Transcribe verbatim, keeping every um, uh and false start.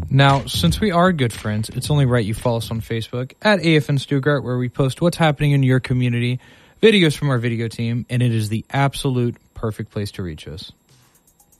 Now, since we are good friends, it's only right you follow us on Facebook at A F N Stuttgart, where we post what's happening in your community, videos from our video team, and it is the absolute perfect place to reach us.